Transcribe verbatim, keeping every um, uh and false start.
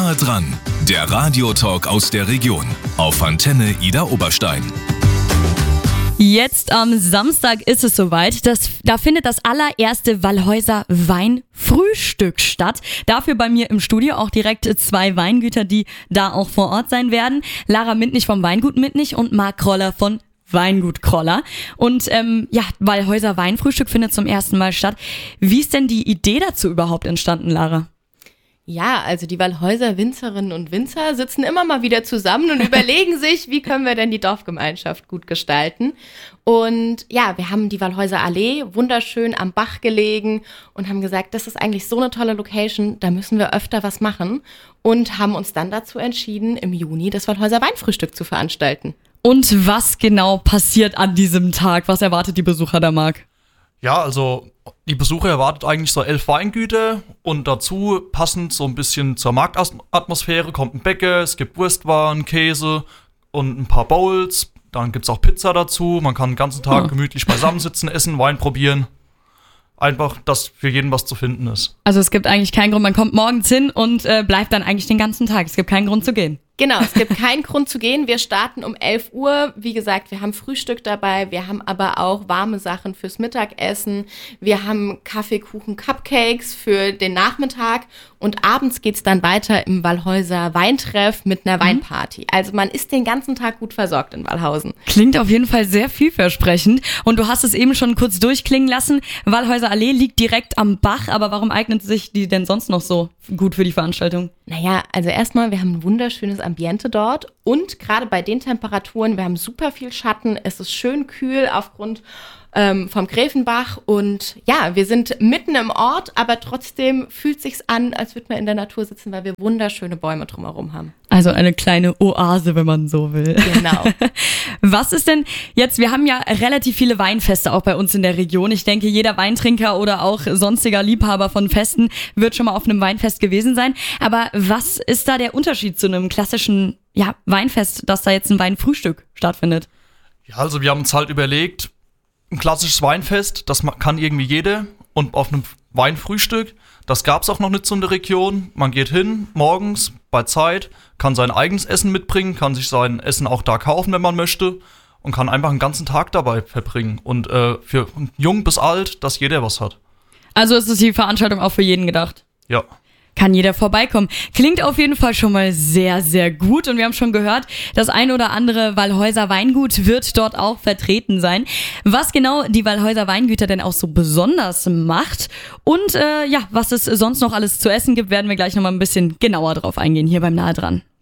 Nahe dran, der Radiotalk aus der Region auf Antenne Idar Oberstein. Jetzt am Samstag ist es soweit. Das, da findet das allererste Wallhäuser Weinfrühstück statt. Dafür bei mir im Studio auch direkt zwei Weingüter, die da auch vor Ort sein werden. Lara Mintnich vom Weingut Mintnich und Marc Kroller von Weingut Kroller. Und ähm, ja, Wallhäuser Weinfrühstück findet zum ersten Mal statt. Wie ist denn die Idee dazu überhaupt entstanden, Lara? Ja, also die Wallhäuser Winzerinnen und Winzer sitzen immer mal wieder zusammen und überlegen sich, wie können wir denn die Dorfgemeinschaft gut gestalten. Und ja, wir haben die Wallhäuser Allee wunderschön am Bach gelegen und haben gesagt, das ist eigentlich so eine tolle Location, da müssen wir öfter was machen. Und haben uns dann dazu entschieden, im Juni das Wallhäuser Weinfrühstück zu veranstalten. Und was genau passiert an diesem Tag? Was erwartet die Besucher da, Marc? Ja, also die Besucher erwartet eigentlich so elf Weingüter und dazu passend so ein bisschen zur Marktatmosphäre kommt ein Bäcker, es gibt Wurstwaren, Käse und ein paar Bowls. Dann gibt's auch Pizza dazu, man kann den ganzen Tag oh. gemütlich beisammensitzen, essen, Wein probieren. Einfach, dass für jeden was zu finden ist. Also es gibt eigentlich keinen Grund, man kommt morgens hin und äh, bleibt dann eigentlich den ganzen Tag. Es gibt keinen Grund zu gehen. Genau, es gibt keinen Grund zu gehen. Wir starten um elf Uhr. Wie gesagt, wir haben Frühstück dabei. Wir haben aber auch warme Sachen fürs Mittagessen. Wir haben Kaffee, Kuchen, Cupcakes für den Nachmittag. Und abends geht's dann weiter im Wallhäuser Weintreff mit einer mhm. Weinparty. Also man ist den ganzen Tag gut versorgt in Wallhausen. Klingt auf jeden Fall sehr vielversprechend. Und du hast es eben schon kurz durchklingen lassen. Wallhäuser Allee liegt direkt am Bach. Aber warum eignet sich die denn sonst noch so gut für die Veranstaltung? Naja, also erstmal, wir haben ein wunderschönes Ambiente dort und gerade bei den Temperaturen, wir haben super viel Schatten, es ist schön kühl aufgrund ähm, vom Gräfenbach und ja, wir sind mitten im Ort, aber trotzdem fühlt sich's an, als würde man in der Natur sitzen, weil wir wunderschöne Bäume drumherum haben. Also eine kleine Oase, wenn man so will. Genau. Was ist denn jetzt, wir haben ja relativ viele Weinfeste auch bei uns in der Region. Ich denke, jeder Weintrinker oder auch sonstiger Liebhaber von Festen wird schon mal auf einem Weinfest gewesen sein. Aber was ist da der Unterschied zu einem klassischen ja, Weinfest, dass da jetzt ein Weinfrühstück stattfindet? Ja, also wir haben uns halt überlegt, ein klassisches Weinfest, das kann irgendwie jeder. Und auf einem Weinfrühstück, das gab es auch noch nicht so in der Region. Man geht hin, morgens bei Zeit, kann sein eigenes Essen mitbringen, kann sich sein Essen auch da kaufen, wenn man möchte. Und kann einfach einen ganzen Tag dabei verbringen. Und äh, für jung bis alt, dass jeder was hat. Also ist es die Veranstaltung auch für jeden gedacht? Ja. Kann jeder vorbeikommen. Klingt auf jeden Fall schon mal sehr, sehr gut. Und wir haben schon gehört, das ein oder andere Wallhäuser Weingut wird dort auch vertreten sein. Was genau die Wallhäuser Weingüter denn auch so besonders macht und äh, ja, was es sonst noch alles zu essen gibt, werden wir gleich nochmal ein bisschen genauer drauf eingehen hier beim Nahe dran.